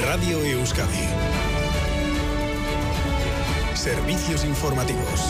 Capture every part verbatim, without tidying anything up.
Radio Euskadi. Servicios informativos.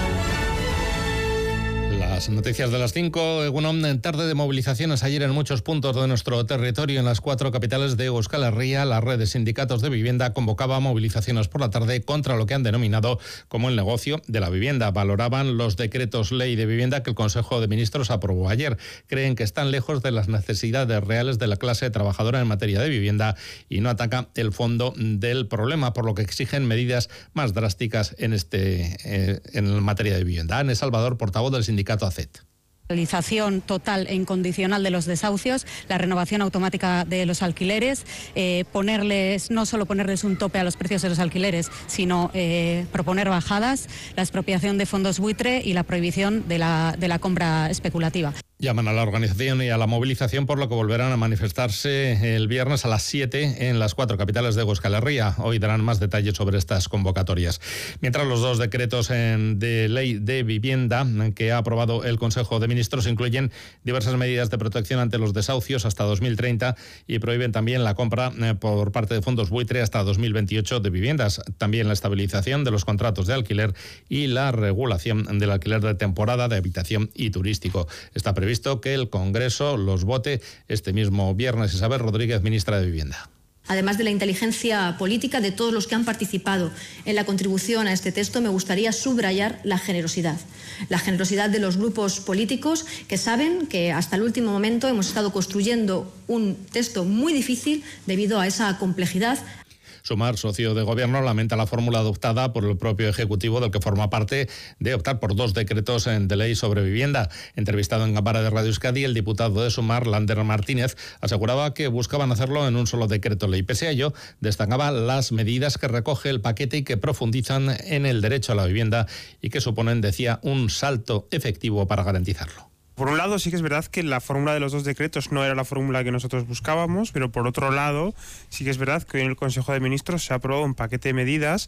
Las noticias de las cinco, una tarde de movilizaciones ayer en muchos puntos de nuestro territorio, en las cuatro capitales de Euskal Herria. La red de sindicatos de vivienda convocaba movilizaciones por la tarde contra lo que han denominado como el negocio de la vivienda. Valoraban los decretos ley de vivienda que el Consejo de Ministros aprobó ayer. Creen que están lejos de las necesidades reales de la clase trabajadora en materia de vivienda y no ataca el fondo del problema, por lo que exigen medidas más drásticas en, este, eh, en materia de vivienda. Ane Salvador, portavoz del sindicato A C E T. Realización total e incondicional de los desahucios, la renovación automática de los alquileres, eh, ponerles, no solo ponerles un tope a los precios de los alquileres, sino eh, proponer bajadas, la expropiación de fondos buitre y la prohibición de la, de la compra especulativa. Llaman a la organización y a la movilización, por lo que volverán a manifestarse el viernes a las siete en las cuatro capitales de Euskal Herria. Hoy darán más detalles sobre estas convocatorias. Mientras los dos decretos en, de ley de vivienda que ha aprobado el Consejo de Ministros incluyen diversas medidas de protección ante los desahucios hasta dos mil treinta y prohíben también la compra eh, por parte de fondos buitre hasta dos mil veintiocho de viviendas. También la estabilización de los contratos de alquiler y la regulación del alquiler de temporada, de habitación y turístico. Está previsto Visto que el Congreso los vote este mismo viernes. Isabel Rodríguez, ministra de Vivienda. Además de la inteligencia política de todos los que han participado en la contribución a este texto, me gustaría subrayar la generosidad. La generosidad de los grupos políticos que saben que hasta el último momento hemos estado construyendo un texto muy difícil debido a esa complejidad. Sumar, socio de gobierno, lamenta la fórmula adoptada por el propio Ejecutivo, del que forma parte, de optar por dos decretos de ley sobre vivienda. Entrevistado en Gambara de Radio Euskadi, el diputado de Sumar, Lander Martínez, aseguraba que buscaban hacerlo en un solo decreto ley. Pese a ello, destacaba las medidas que recoge el paquete y que profundizan en el derecho a la vivienda y que suponen, decía, un salto efectivo para garantizarlo. Por un lado, sí que es verdad que la fórmula de los dos decretos no era la fórmula que nosotros buscábamos, pero por otro lado, sí que es verdad que hoy en el Consejo de Ministros se ha aprobado un paquete de medidas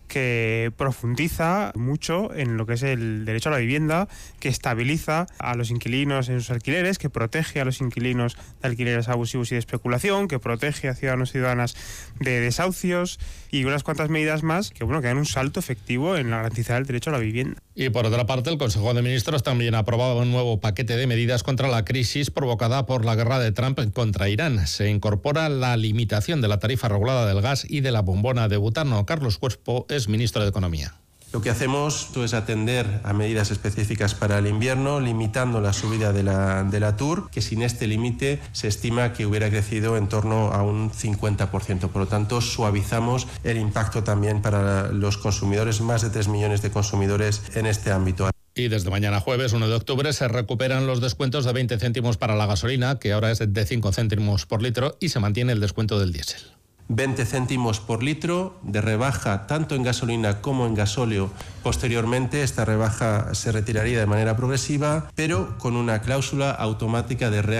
que profundiza mucho en lo que es el derecho a la vivienda, que estabiliza a los inquilinos en sus alquileres, que protege a los inquilinos de alquileres abusivos y de especulación, que protege a ciudadanos y ciudadanas de desahucios y unas cuantas medidas más que, bueno, que dan un salto efectivo en la garantizar el derecho a la vivienda. Y por otra parte, el Consejo de Ministros también ha aprobado un nuevo paquete de medidas contra la crisis provocada por la guerra de Trump contra Irán. Se incorpora la limitación de la tarifa regulada del gas y de la bombona de butano. Carlos Cuerpo es ministro de Economía. Lo que hacemos es atender a medidas específicas para el invierno, limitando la subida de la, de la T U R, que sin este límite se estima que hubiera crecido en torno a un cincuenta por ciento. Por lo tanto, suavizamos el impacto también para los consumidores, más de tres millones de consumidores en este ámbito. Y desde mañana jueves, uno de octubre, se recuperan los descuentos de veinte céntimos para la gasolina, que ahora es de cinco céntimos por litro, y se mantiene el descuento del diésel. veinte céntimos por litro de rebaja tanto en gasolina como en gasóleo. Posteriormente, esta rebaja se retiraría de manera progresiva, pero con una cláusula automática de reactivación